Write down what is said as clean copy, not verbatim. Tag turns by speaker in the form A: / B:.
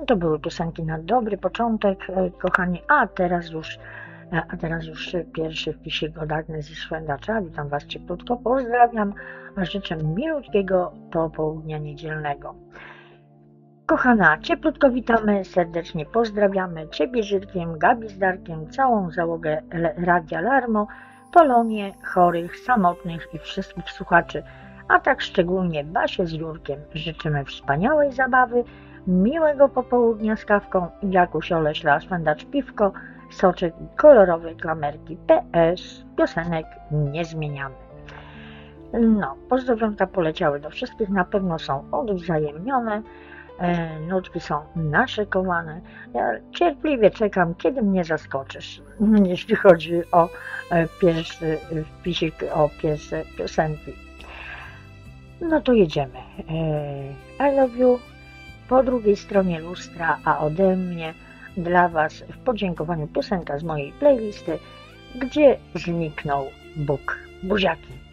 A: To były piosenki na dobry początek, kochani, a teraz już pierwszy wpisik od Agnes i Szwendacza. Witam Was cieplutko, pozdrawiam, a życzę milutkiego popołudnia niedzielnego. Kochana, cieplutko witamy, serdecznie pozdrawiamy Ciebie Żyrkiem, Gabi z Darkiem, całą załogę Radia Larmo, Polonię, chorych, samotnych i wszystkich słuchaczy, a tak szczególnie Basię z Jurkiem. Życzymy wspaniałej zabawy, miłego popołudnia z kawką, Jakuś Oleśla, Szwendacz piwko, soczek i kolorowe klamerki. PS, piosenek nie zmieniamy. No, pozdrowionka poleciały do wszystkich, na pewno są odwzajemnione, nutki są naszykowane. Ja cierpliwie czekam, kiedy mnie zaskoczysz, jeśli chodzi o pierwszy wpisik, o pierwsze piosenki. No to jedziemy. I love you po drugiej stronie lustra, a ode mnie dla Was w podziękowaniu piosenka z mojej playlisty, gdzie zniknął Bóg. Buziaki.